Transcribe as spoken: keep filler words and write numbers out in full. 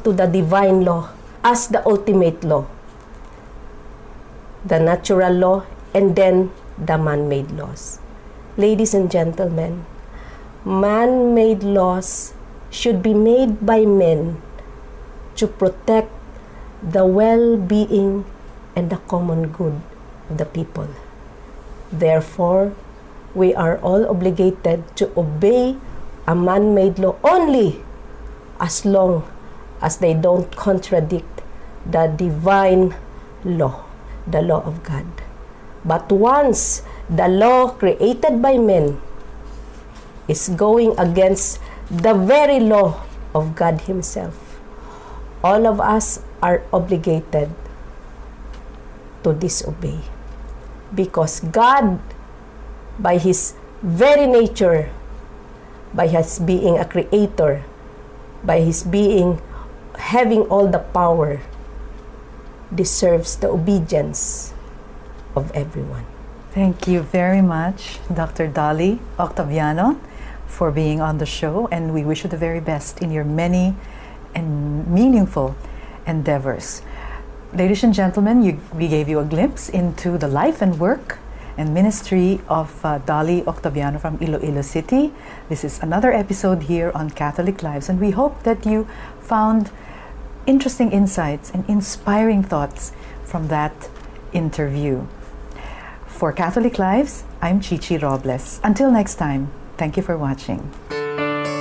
to the divine law as the ultimate law, the natural law, and then the man-made laws. Ladies and gentlemen, man-made laws should be made by men to protect the well-being and the common good of the people. Therefore, we are all obligated to obey a man-made law only as long as they don't contradict the divine law, the law of God. But once the law created by men is going against the very law of God Himself, all of us are obligated to disobey. Because God, by His very nature, by His being a creator, by His being having all the power, deserves the obedience of everyone. Thank you very much, Doctor Dolly Octaviano, for being on the show, and we wish you the very best in your many and meaningful endeavors. Ladies and gentlemen, you, we gave you a glimpse into the life and work and ministry of uh, Dolly Octaviano from Iloilo City. This is another episode here on Catholic Lives, and we hope that you found interesting insights and inspiring thoughts from that interview. For Catholic Lives, I'm Chichi Robles. Until next time, thank you for watching.